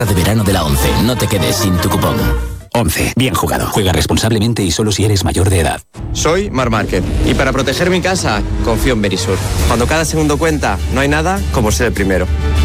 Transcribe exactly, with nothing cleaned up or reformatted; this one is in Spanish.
De verano de la ONCE. No te quedes sin tu cupón. ONCE. Bien jugado. Juega responsablemente y solo si eres mayor de edad. Soy Mar Márquez y para proteger mi casa confío en Berisur. Cuando cada segundo cuenta, no hay nada como ser el primero.